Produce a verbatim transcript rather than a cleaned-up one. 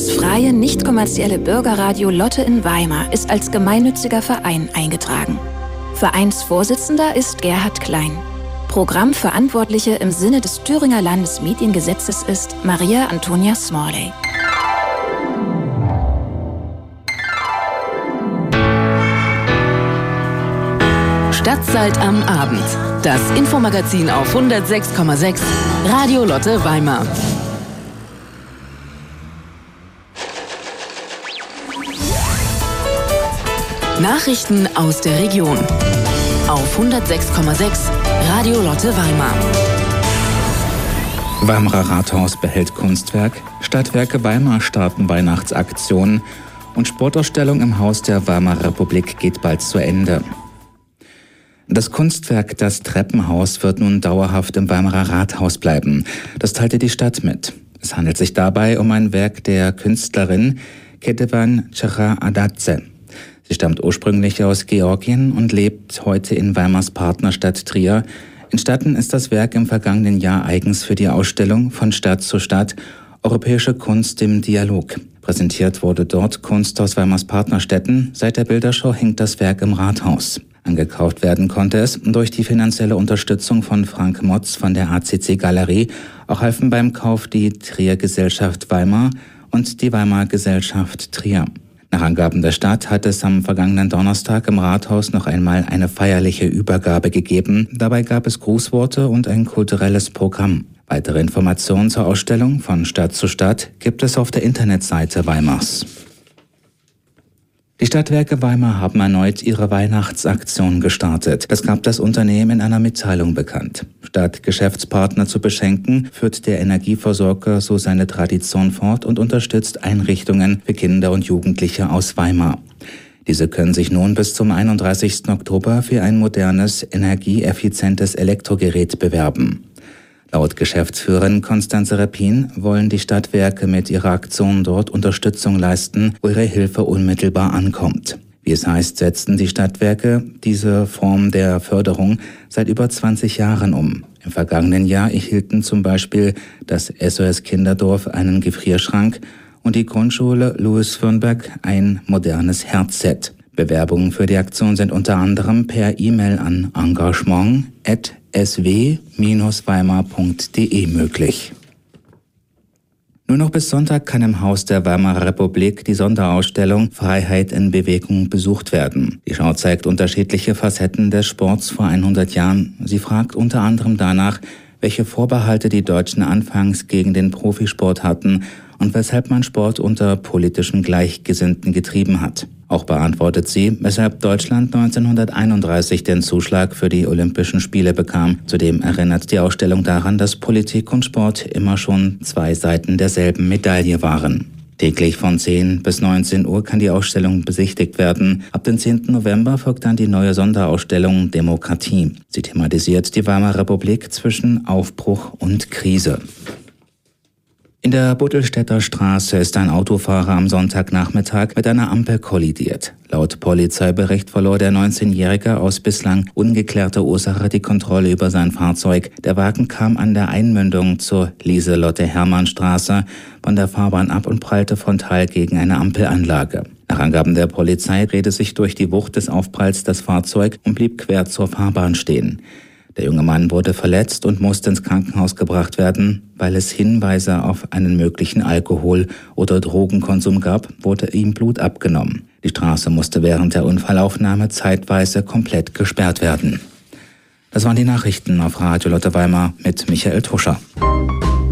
Das freie, nicht kommerzielle Bürgerradio Lotte in Weimar ist als gemeinnütziger Verein eingetragen. Vereinsvorsitzender ist Gerhard Klein. Programmverantwortliche im Sinne des Thüringer Landesmediengesetzes ist Maria Antonia Smalley. Stadtzeit am Abend. Das Infomagazin auf hundertsechs Komma sechs Radio Lotte Weimar. Nachrichten aus der Region auf hundertsechs Komma sechs Radio Lotte Weimar. Weimarer Rathaus behält Kunstwerk, Stadtwerke Weimar starten Weihnachtsaktionen und Sportausstellung im Haus der Weimarer Republik geht bald zu Ende. Das Kunstwerk Das Treppenhaus wird nun dauerhaft im Weimarer Rathaus bleiben. Das teilte die Stadt mit. Es handelt sich dabei um ein Werk der Künstlerin Ketevan Chara-Adadze. Sie stammt ursprünglich aus Georgien und lebt heute in Weimars Partnerstadt Trier. Entstanden ist das Werk im vergangenen Jahr eigens für die Ausstellung Von Stadt zu Stadt – Europäische Kunst im Dialog. Präsentiert wurde dort Kunst aus Weimars Partnerstädten. Seit der Bilderschau hängt das Werk im Rathaus. Angekauft werden konnte es durch die finanzielle Unterstützung von Frank Motz von der A C C Galerie. Auch halfen beim Kauf die Trier Gesellschaft Weimar und die Weimar Gesellschaft Trier. Nach Angaben der Stadt hat es am vergangenen Donnerstag im Rathaus noch einmal eine feierliche Übergabe gegeben. Dabei gab es Grußworte und ein kulturelles Programm. Weitere Informationen zur Ausstellung Von Stadt zu Stadt gibt es auf der Internetseite Weimars. Die Stadtwerke Weimar haben erneut ihre Weihnachtsaktion gestartet. Das gab das Unternehmen in einer Mitteilung bekannt. Statt Geschäftspartner zu beschenken, führt der Energieversorger so seine Tradition fort und unterstützt Einrichtungen für Kinder und Jugendliche aus Weimar. Diese können sich nun bis zum einunddreißigsten Oktober für ein modernes, energieeffizientes Elektrogerät bewerben. Laut Geschäftsführerin Konstanze Repin wollen die Stadtwerke mit ihrer Aktion dort Unterstützung leisten, wo ihre Hilfe unmittelbar ankommt. Wie es heißt, setzen die Stadtwerke diese Form der Förderung seit über zwanzig Jahren um. Im vergangenen Jahr erhielten zum Beispiel das S O S Kinderdorf einen Gefrierschrank und die Grundschule Louis Fürnberg ein modernes Herzset. Bewerbungen für die Aktion sind unter anderem per E-Mail an engagement at s w Bindestrich weimar punkt d e möglich. Nur noch bis Sonntag kann im Haus der Weimarer Republik die Sonderausstellung Freiheit in Bewegung besucht werden. Die Schau zeigt unterschiedliche Facetten des Sports vor hundert Jahren. Sie fragt unter anderem danach, welche Vorbehalte die Deutschen anfangs gegen den Profisport hatten und weshalb man Sport unter politischen Gleichgesinnten getrieben hat. Auch beantwortet sie, weshalb Deutschland neunzehnhunderteinunddreißig den Zuschlag für die Olympischen Spiele bekam. Zudem erinnert die Ausstellung daran, dass Politik und Sport immer schon zwei Seiten derselben Medaille waren. Täglich von zehn bis neunzehn Uhr kann die Ausstellung besichtigt werden. Ab dem zehnten November folgt dann die neue Sonderausstellung Demokratie. Sie thematisiert die Weimarer Republik zwischen Aufbruch und Krise. In der Buttelstädter Straße ist ein Autofahrer am Sonntagnachmittag mit einer Ampel kollidiert. Laut Polizeibericht verlor der neunzehnjährige aus bislang ungeklärter Ursache die Kontrolle über sein Fahrzeug. Der Wagen kam an der Einmündung zur Lieselotte-Hermann-Straße von der Fahrbahn ab und prallte frontal gegen eine Ampelanlage. Nach Angaben der Polizei drehte sich durch die Wucht des Aufpralls das Fahrzeug und blieb quer zur Fahrbahn stehen. Der junge Mann wurde verletzt und musste ins Krankenhaus gebracht werden. Weil es Hinweise auf einen möglichen Alkohol- oder Drogenkonsum gab, wurde ihm Blut abgenommen. Die Straße musste während der Unfallaufnahme zeitweise komplett gesperrt werden. Das waren die Nachrichten auf Radio Lotte Weimar mit Michael Tuscher.